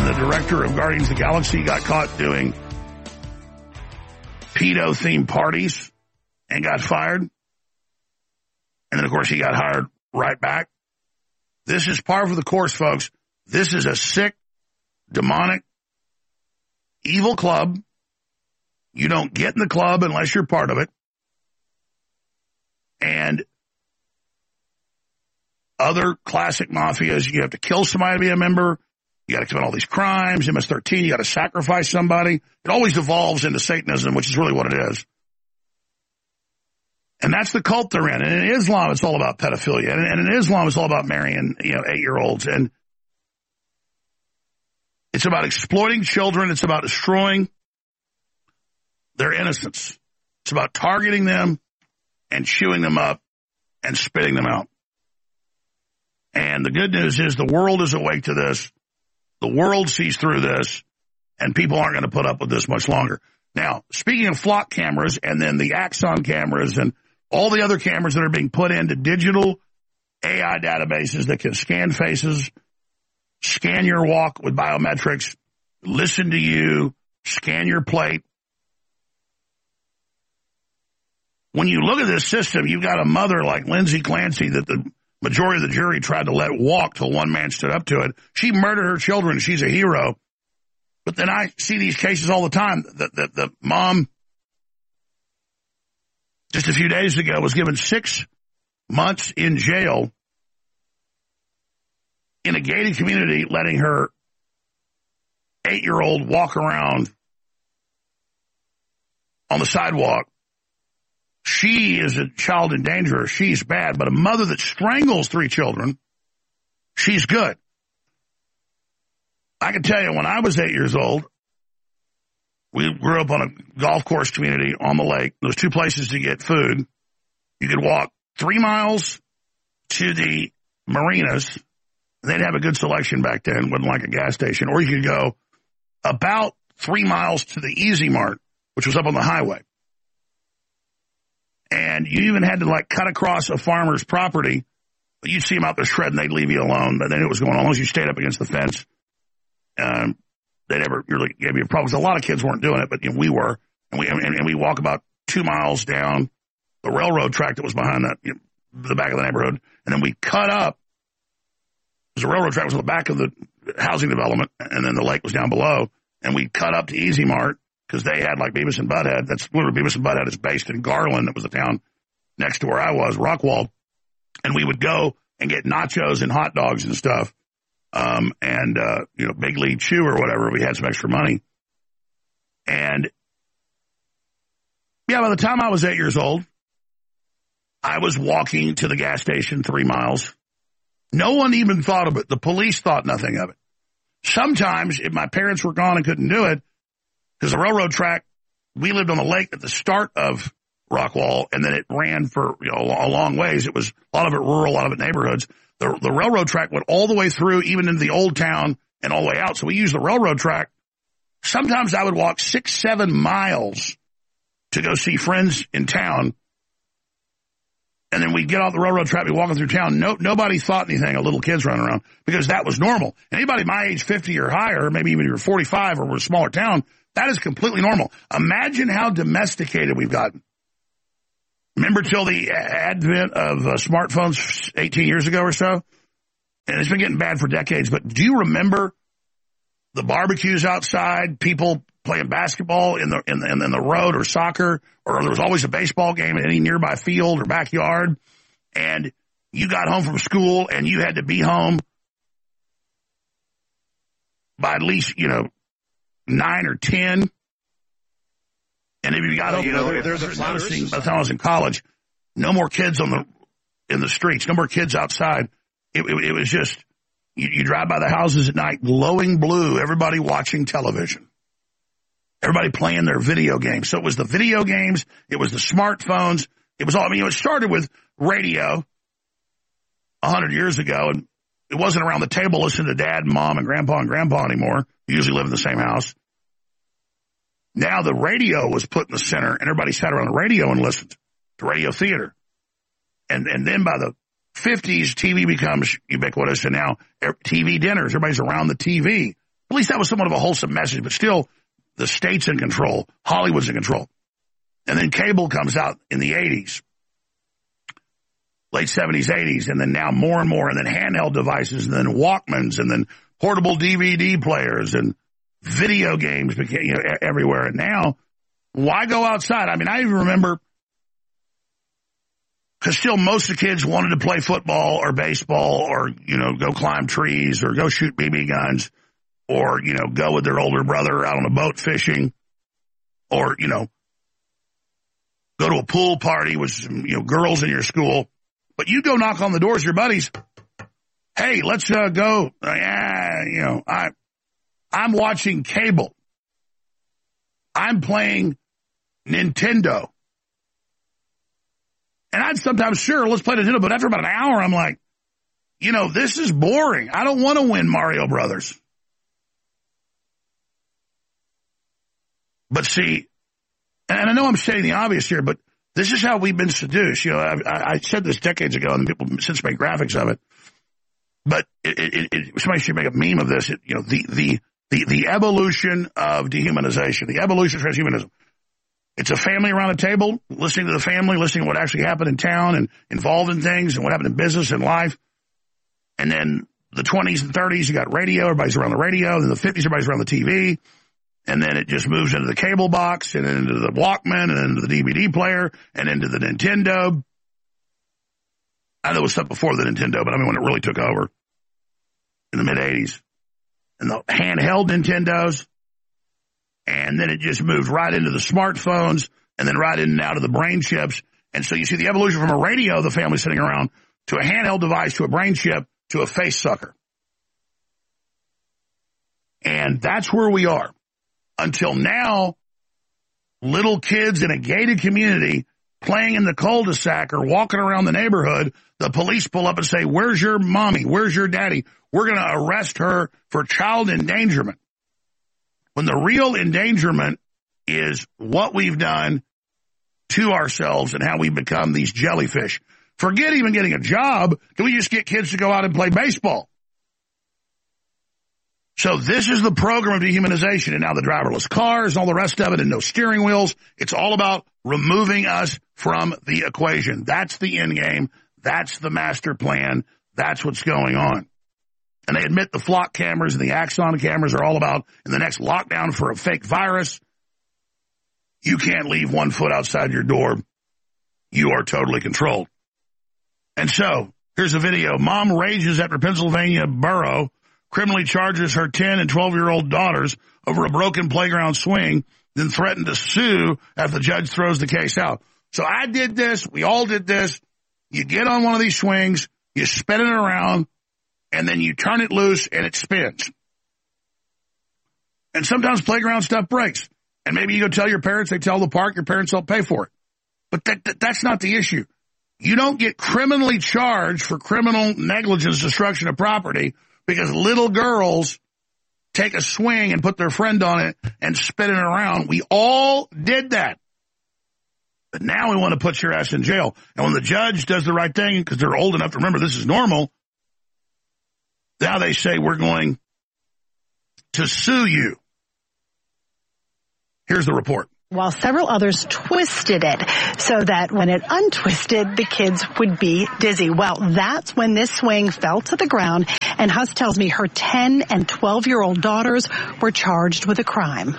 the director of Guardians of the Galaxy got caught doing pedo-themed parties and got fired. And then, of course, he got hired right back. This is par for the course, folks. This is a sick, demonic, evil club. You don't get in the club unless you're part of it. And other classic mafias, you have to kill somebody to be a member. You got to commit all these crimes. MS-13, you got to sacrifice somebody. It always devolves into Satanism, which is really what it is. And that's the cult they're in. And in Islam, it's all about pedophilia. And in Islam, it's all about marrying, 8-year-olds. And it's about exploiting children. It's about destroying their innocence. It's about targeting them and chewing them up and spitting them out. And the good news is the world is awake to this. The world sees through this, and people aren't going to put up with this much longer. Now, speaking of flock cameras and then the Axon cameras and all the other cameras that are being put into digital AI databases that can scan faces, scan your walk with biometrics, listen to you, scan your plate. When you look at this system, you've got a mother like Lindsay Clancy that the majority of the jury tried to let walk till one man stood up to it. She murdered her children. She's a hero. But then I see these cases all the time. The mom, just a few days ago, was given 6 months in jail in a gated community, letting her 8-year-old walk around on the sidewalk. She is a child endangerer. She's bad. But a mother that strangles 3 children, she's good. I can tell you, when I was 8 years old, we grew up on a golf course community on the lake. There was 2 places to get food. You could walk 3 miles to the marinas. They'd have a good selection back then. Wasn't like a gas station. Or you could go about 3 miles to the Easy Mart, which was up on the highway. And you even had to, cut across a farmer's property. You'd see them out there shredding, they'd leave you alone. But they knew what was going on. As long as you stayed up against the fence, they never really gave you a problem. Because a lot of kids weren't doing it, but we were. And we walk about 2 miles down the railroad track that was behind that, the back of the neighborhood. And then we cut up. Because the railroad track was on the back of the housing development, and then the lake was down below. And we cut up to Easy Mart, because they had Beavis and Butthead. That's where Beavis and Butthead is based in Garland. That was the town next to where I was, Rockwall. And we would go and get nachos and hot dogs and stuff. Big League Chew or whatever. We had some extra money. And by the time I was 8 years old, I was walking to the gas station 3 miles. No one even thought of it. The police thought nothing of it. Sometimes, if my parents were gone and couldn't do it, because the railroad track, we lived on the lake at the start of Rockwall, and then it ran for a long ways. It was a lot of it rural, a lot of it neighborhoods. The railroad track went all the way through, even into the old town, and all the way out. So we used the railroad track. Sometimes I would walk 6-7 miles to go see friends in town, and then we'd get off the railroad track, we'd walking through town. Nobody thought anything of little kids running around, because that was normal. Anybody my age, 50 or higher, maybe even you're 45 or we're a smaller town, that is completely normal. Imagine how domesticated we've gotten. Remember till the advent of smartphones 18 years ago or so? And it's been getting bad for decades, but do you remember the barbecues outside, people playing basketball in the road or soccer, or there was always a baseball game at any nearby field or backyard, and you got home from school and you had to be home by at least, 9 or 10. And if you got home, there's a lot of things. By the time I was in college, no more kids in the streets, no more kids outside. It was just, you drive by the houses at night, glowing blue, everybody watching television. Everybody playing their video games. So it was the video games, it was the smartphones, it was all, it started with radio 100 years ago, and it wasn't around the table listening to dad and mom and grandpa anymore. You usually live in the same house. Now the radio was put in the center, and everybody sat around the radio and listened to radio theater. And then by the 50s, TV becomes ubiquitous, and now TV dinners, everybody's around the TV At least that was somewhat of a wholesome message, but still, the state's in control. Hollywood's in control. And then cable comes out in the 80s, late 70s, 80s, and then now more and more, and then handheld devices, and then Walkmans, and then portable DVD players, and video games became everywhere. And now, why go outside? I mean, I even remember, because still most of the kids wanted to play football or baseball or, go climb trees or go shoot BB guns or, go with their older brother out on a boat fishing or, go to a pool party with some, girls in your school. But you go knock on the doors of your buddies. Hey, let's go. I'm watching cable. I'm playing Nintendo. And I'd sometimes, sure, let's play Nintendo. But after about an hour, I'm like, this is boring. I don't want to win Mario Brothers. But see, and I know I'm saying the obvious here, but this is how we've been seduced. I said this decades ago, and people have since made graphics of it. But somebody should make a meme of this. The evolution of dehumanization, the evolution of transhumanism. It's a family around a table, listening to the family, listening to what actually happened in town and involved in things and what happened in business and life. And then the 20s and 30s, you got radio, everybody's around the radio. Then the 50s, everybody's around the TV. And then it just moves into the cable box and into the Walkman and into the DVD player and into the Nintendo. I know it was stuff before the Nintendo, but I mean when it really took over in the mid-'80s. And the handheld Nintendos. And then it just moved right into the smartphones and then right in and out of the brain chips. And so you see the evolution from a radio, the family sitting around, to a handheld device, to a brain chip, to a face sucker. And that's where we are. Until now, little kids in a gated community playing in the cul-de-sac or walking around the neighborhood, the police pull up and say, where's your mommy? Where's your daddy? We're going to arrest her for child endangerment. When the real endangerment is what we've done to ourselves and how we become these jellyfish. Forget even getting a job. Can we just get kids to go out and play baseball? So this is the program of dehumanization, and now the driverless cars and all the rest of it and no steering wheels. It's all about removing us from the equation. That's the end game. That's the master plan. That's what's going on. And they admit the flock cameras and the Axon cameras are all about in the next lockdown for a fake virus. You can't leave 1 foot outside your door. You are totally controlled. And so here's a video. Mom rages after Pennsylvania borough criminally charges her 10 and 12-year-old daughters over a broken playground swing, then threatened to sue after the judge throws the case out. So I did this. We all did this. You get on one of these swings, you spin it around, and then you turn it loose and it spins. And sometimes playground stuff breaks. And maybe you go tell your parents, they tell the park, your parents don't pay for it. But that's not the issue. You don't get criminally charged for criminal negligence, destruction of property, because little girls take a swing and put their friend on it and spin it around. We all did that. But now we want to put your ass in jail. And when the judge does the right thing, because they're old enough to remember this is normal, now they say we're going to sue you. Here's the report. While several others twisted it so that when it untwisted, the kids would be dizzy. Well, that's when this swing fell to the ground, and Huss tells me her 10 and 12-year-old daughters were charged with a crime.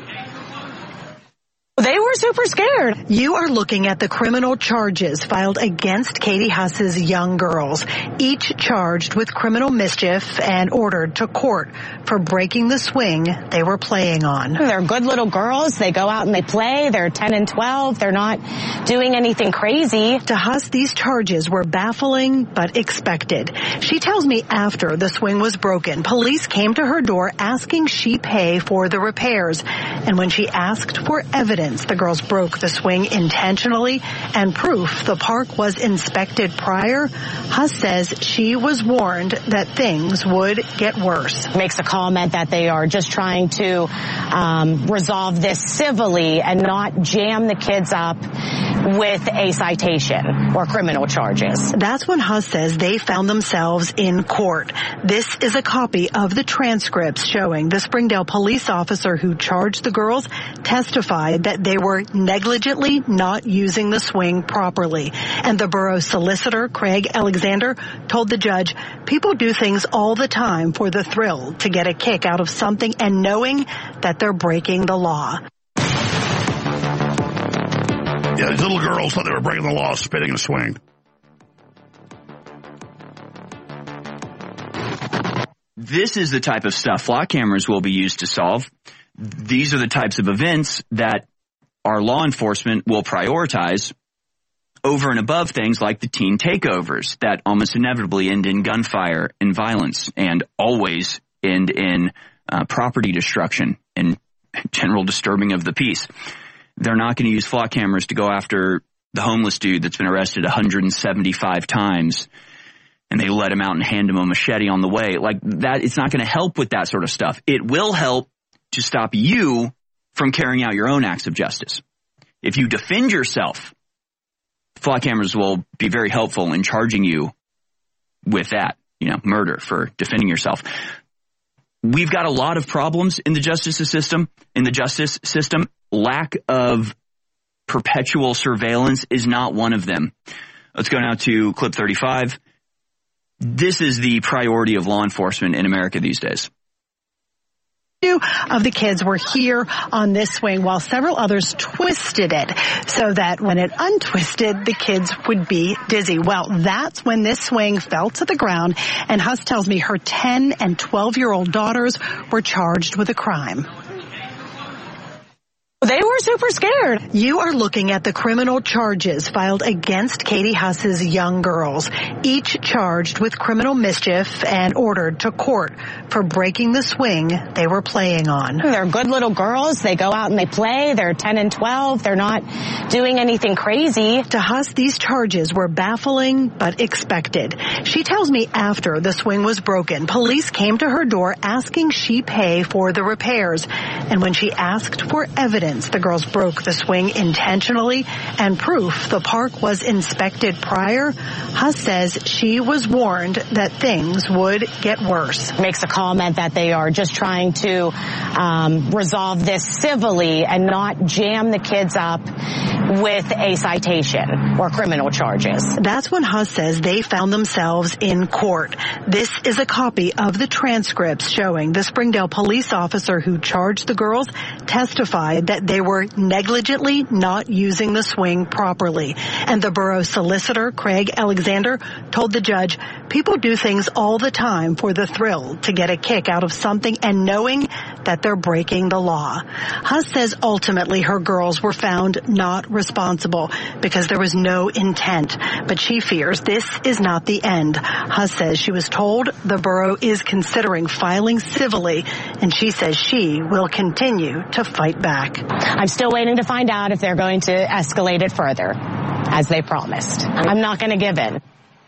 They were super scared. You are looking at the criminal charges filed against Katie Huss's young girls, each charged with criminal mischief and ordered to court for breaking the swing they were playing on. They're good little girls. They go out and they play. They're 10 and 12. They're not doing anything crazy. To Huss, these charges were baffling but expected. She tells me after the swing was broken, police came to her door asking she pay for the repairs. And when she asked for evidence, evidence the girls broke the swing intentionally and proof the park was inspected prior, Huss says she was warned that things would get worse. Makes a comment that they are just trying to resolve this civilly and not jam the kids up with a citation or criminal charges. That's when Huss says they found themselves in court. This is a copy of the transcripts showing the Springdale police officer who charged the girls testified that they were negligently not using the swing properly. And the borough solicitor, Craig Alexander, told the judge, people do things all the time for the thrill, to get a kick out of something and knowing that they're breaking the law. Yeah, these little girls thought they were breaking the law, spitting a swing. This is the type of stuff flock cameras will be used to solve. These are the types of events that our law enforcement will prioritize over and above things like the teen takeovers that almost inevitably end in gunfire and violence and always end in property destruction and general disturbing of the peace. They're not going to use flock cameras to go after the homeless dude that's been arrested 175 times and they let him out and hand him a machete on the way. Like that, it's not going to help with that sort of stuff. It will help to stop you from carrying out your own acts of justice. If you defend yourself, flock cameras will be very helpful in charging you with that, murder for defending yourself. We've got a lot of problems in the justice system. Lack of perpetual surveillance is not one of them. Let's go now to clip 35. This is the priority of law enforcement in America these days. Two of the kids were here on this swing while several others twisted it so that when it untwisted, the kids would be dizzy. Well, that's when this swing fell to the ground, and Huss tells me her 10 and 12-year-old daughters were charged with a crime. They were super scared. You are looking at the criminal charges filed against Katie Huss's young girls, each charged with criminal mischief and ordered to court for breaking the swing they were playing on. They're good little girls. They go out and they play. They're 10 and 12. They're not doing anything crazy. To Huss, these charges were baffling but expected. She tells me after the swing was broken, police came to her door asking she pay for the repairs. And when she asked for evidence, the girls broke the swing intentionally and proof the park was inspected prior, Huss says she was warned that things would get worse. Makes a comment that they are just trying to resolve this civilly and not jam the kids up with a citation or criminal charges. That's when Huss says they found themselves in court. This is a copy of the transcripts showing the Springdale police officer who charged the girls testified that they were negligently not using the swing properly. And the borough solicitor, Craig Alexander, told the judge, people do things all the time for the thrill, to get a kick out of something and knowing that they're breaking the law. Huss says ultimately her girls were found not responsible because there was no intent. But she fears this is not the end. Huss says she was told the borough is considering filing civilly, and she says she will continue to fight back. I'm still waiting to find out if they're going to escalate it further, as they promised. I'm not going to give in.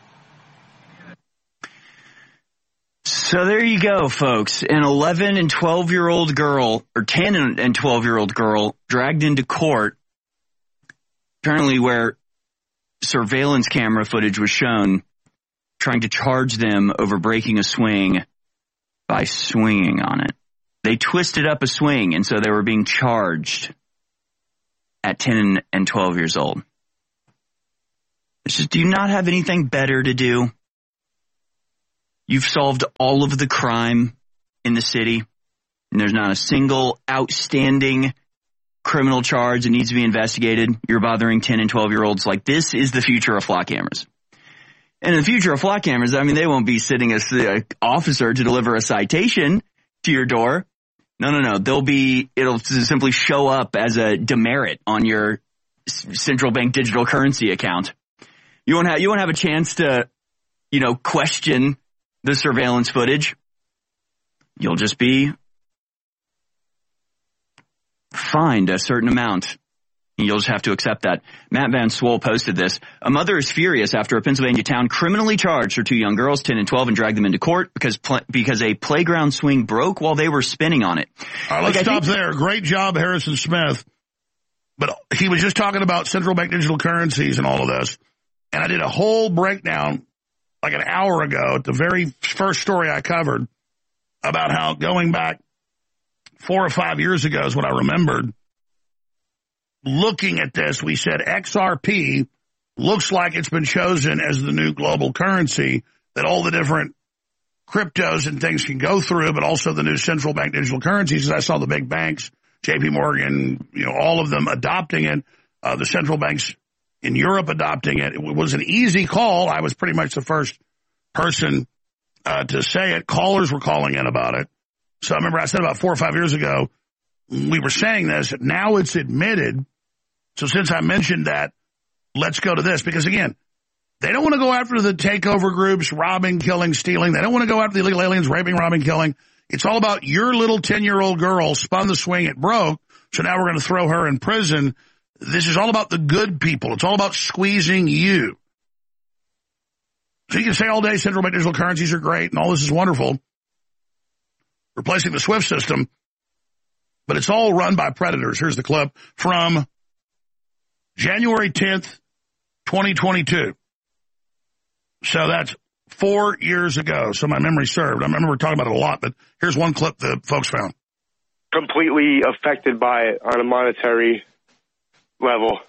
So there you go, folks. An 11 and 12-year-old girl, or 10 and 12-year-old girl, dragged into court, apparently where surveillance camera footage was shown, trying to charge them over breaking a swing by swinging on it. They twisted up a swing, and so they were being charged at 10 and 12 years old. It's just, do you not have anything better to do? You've solved all of the crime in the city, and there's not a single outstanding criminal charge that needs to be investigated. You're bothering 10 and 12-year-olds. Like, this is the future of flock cameras. And in the future of flock cameras, I mean, they won't be sitting as an officer to deliver a citation to your door. No. It'll simply show up as a demerit on your central bank digital currency account. You won't have a chance to, question the surveillance footage. You'll just be fined a certain amount You'll just have to accept that. Matt Van Swole posted this. A mother is furious after a Pennsylvania town criminally charged her 2 young girls, 10 and 12, and dragged them into court because a playground swing broke while they were spinning on it. All right, let's stop there. Great job, Harrison Smith. But he was just talking about central bank digital currencies and all of this. And I did a whole breakdown like an hour ago at the very first story I covered about how going back 4 or 5 years ago is what I remembered. Looking at this, we said XRP looks like it's been chosen as the new global currency that all the different cryptos and things can go through, but also the new central bank digital currencies. As I saw the big banks, JP Morgan, all of them adopting it, the central banks in Europe adopting it. It was an easy call. I was pretty much the first person to say it. Callers were calling in about it. So I remember I said about 4 or 5 years ago, we were saying this. Now it's admitted. So since I mentioned that, let's go to this. Because, again, they don't want to go after the takeover groups, robbing, killing, stealing. They don't want to go after the illegal aliens, raping, robbing, killing. It's all about your little 10-year-old girl spun the swing, it broke, so now we're going to throw her in prison. This is all about the good people. It's all about squeezing you. So you can say all day central bank digital currencies are great and all this is wonderful, replacing the SWIFT system, but it's all run by predators. Here's the clip from January 10th, 2022. So that's 4 years ago. So my memory served. I remember talking about it a lot, but here's one clip the folks found. Completely affected by it on a monetary level.